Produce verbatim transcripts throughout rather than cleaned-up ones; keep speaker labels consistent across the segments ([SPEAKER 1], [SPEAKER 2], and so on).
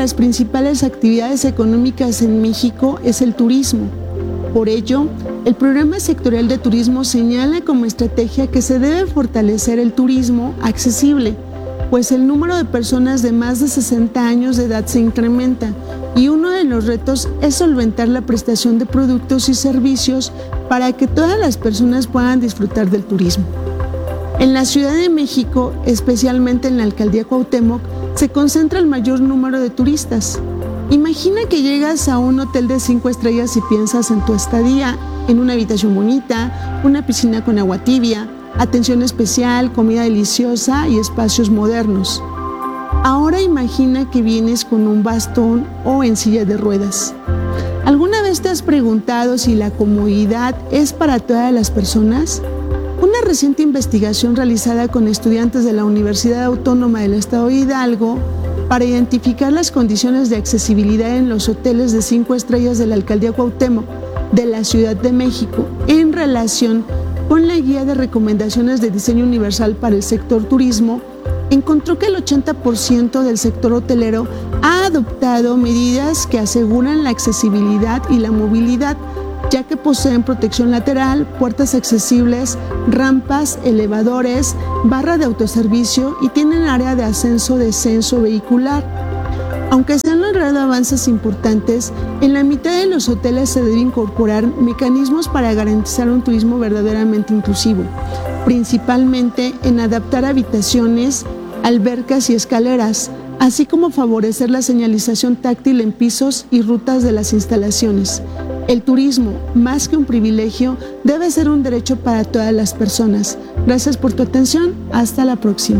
[SPEAKER 1] las principales actividades económicas en México es el turismo. Por ello, el Programa Sectorial de Turismo señala como estrategia que se debe fortalecer el turismo accesible, pues el número de personas de más de sesenta años de edad se incrementa y uno de los retos es solventar la prestación de productos y servicios para que todas las personas puedan disfrutar del turismo. En la Ciudad de México, especialmente en la Alcaldía Cuauhtémoc, se concentra el mayor número de turistas. Imagina que llegas a un hotel de cinco estrellas y piensas en tu estadía, en una habitación bonita, una piscina con agua tibia, atención especial, comida deliciosa y espacios modernos. Ahora imagina que vienes con un bastón o en silla de ruedas. ¿Alguna vez te has preguntado si la comodidad es para todas las personas? Una reciente investigación realizada con estudiantes de la Universidad Autónoma del Estado de Hidalgo para identificar las condiciones de accesibilidad en los hoteles de cinco estrellas de la Alcaldía Cuauhtémoc de la Ciudad de México en relación con la Guía de Recomendaciones de Diseño Universal para el Sector Turismo, encontró que el ochenta por ciento del sector hotelero ha adoptado medidas que aseguran la accesibilidad y la movilidad, ya que poseen protección lateral, puertas accesibles, rampas, elevadores, barra de autoservicio y tienen área de ascenso-descenso vehicular. Aunque se han logrado avances importantes, en la mitad de los hoteles se debe incorporar mecanismos para garantizar un turismo verdaderamente inclusivo, principalmente en adaptar habitaciones, albercas y escaleras, así como favorecer la señalización táctil en pisos y rutas de las instalaciones. El turismo, más que un privilegio, debe ser un derecho para todas las personas. Gracias por tu atención. Hasta la próxima.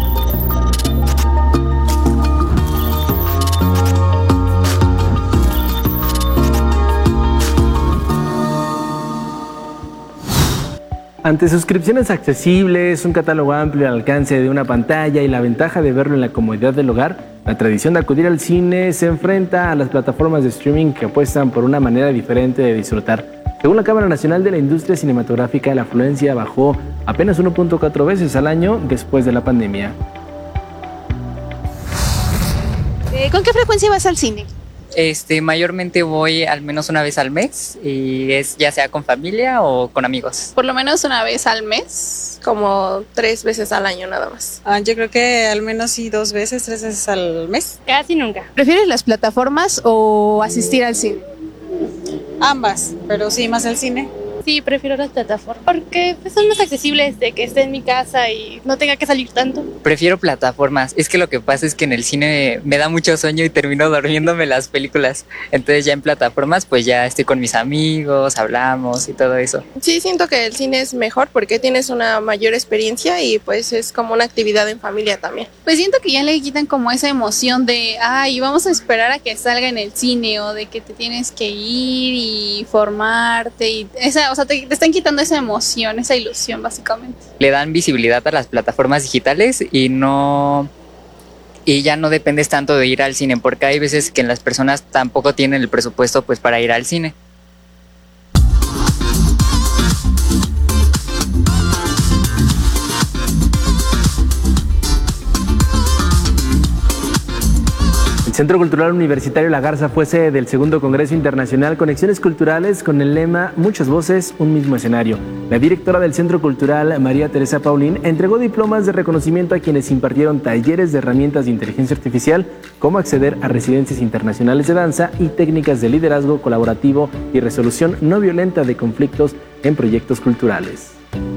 [SPEAKER 2] Ante suscripciones accesibles, un catálogo amplio al alcance de una pantalla y la ventaja de verlo en la comodidad del hogar, la tradición de acudir al cine se enfrenta a las plataformas de streaming que apuestan por una manera diferente de disfrutar. Según la Cámara Nacional de la Industria Cinematográfica, la afluencia bajó apenas uno punto cuatro veces al año después de la pandemia.
[SPEAKER 3] ¿Con qué frecuencia vas al cine?
[SPEAKER 4] Este, mayormente voy al menos una vez al mes y es ya sea con familia o con amigos.
[SPEAKER 5] Por lo menos una vez al mes, como tres veces al año nada más.
[SPEAKER 6] Ah, yo creo que al menos sí dos veces, tres veces al mes.
[SPEAKER 3] Casi nunca. ¿Prefieres las plataformas o asistir al cine?
[SPEAKER 6] Ambas, pero sí, más el cine.
[SPEAKER 7] Sí, prefiero las plataformas porque pues, son más accesibles de que esté en mi casa y no tenga que salir tanto.
[SPEAKER 4] Prefiero plataformas. Es que lo que pasa es que en el cine me da mucho sueño y termino durmiéndome las películas. Entonces ya en plataformas pues ya estoy con mis amigos, hablamos y todo eso.
[SPEAKER 5] Sí, siento que el cine es mejor porque tienes una mayor experiencia y pues es como una actividad en familia también.
[SPEAKER 8] Pues siento que ya le quitan como esa emoción de, ay, vamos a esperar a que salga en el cine o de que te tienes que ir y formarte y esa, o sea, te, te están quitando esa emoción, esa ilusión básicamente.
[SPEAKER 4] Le dan visibilidad a las plataformas digitales y no y ya no dependes tanto de ir al cine, porque hay veces que las personas tampoco tienen el presupuesto pues para ir al cine.
[SPEAKER 2] El Centro Cultural Universitario La Garza fue sede del segundo Congreso Internacional Conexiones Culturales con el lema Muchas voces, un mismo escenario. La directora del Centro Cultural, María Teresa Paulín, entregó diplomas de reconocimiento a quienes impartieron talleres de herramientas de inteligencia artificial, cómo acceder a residencias internacionales de danza y técnicas de liderazgo colaborativo y resolución no violenta de conflictos en proyectos culturales.